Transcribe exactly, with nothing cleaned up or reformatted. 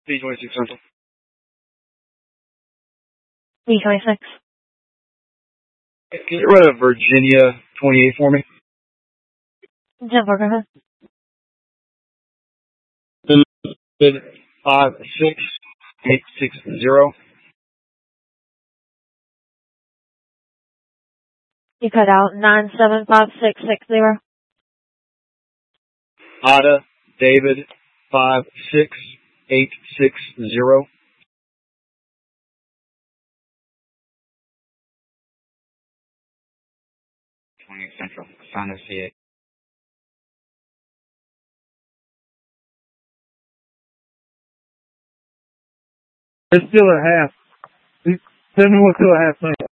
B twenty-six Central. B twenty-six. Can you run a Virginia twenty-eight for me? ten four, go ahead. Then five six eight six zero. You cut out nine seven five six six zero. Ada David five six eight six zero. twenty Central. Sign of C eight. It's still a half. Send me what's still a half.